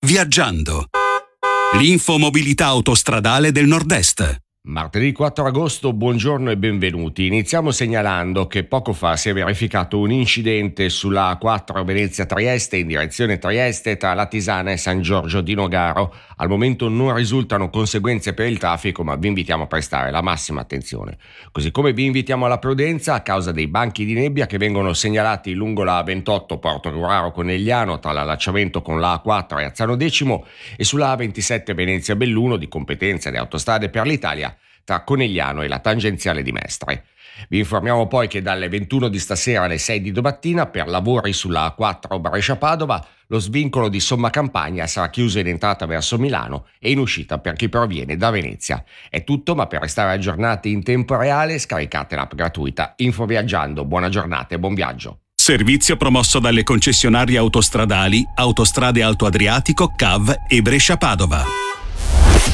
Viaggiando. L'infomobilità autostradale del Nord-Est. Martedì 4 agosto, buongiorno e benvenuti. Iniziamo segnalando che poco fa si è verificato un incidente sulla A4 Venezia-Trieste in direzione Trieste tra Latisana e San Giorgio di Nogaro. Al momento non risultano conseguenze per il traffico, ma vi invitiamo a prestare la massima attenzione. Così come vi invitiamo alla prudenza a causa dei banchi di nebbia che vengono segnalati lungo la A28 Portogruaro-Conegliano tra l'allacciamento con la A4 e Azzano Decimo e sulla A27 Venezia-Belluno di competenza di Autostrade per l'Italia tra Conegliano e la tangenziale di Mestre. Vi informiamo poi che dalle 21 di stasera alle 6 di domattina per lavori sulla A4 Brescia-Padova lo svincolo di Somma Campagna sarà chiuso in entrata verso Milano e in uscita per chi proviene da Venezia. È tutto, ma per restare aggiornati in tempo reale scaricate l'app gratuita Info Viaggiando. Buona giornata e buon viaggio. Servizio promosso dalle concessionarie autostradali Autostrade Alto Adriatico, CAV e Brescia-Padova.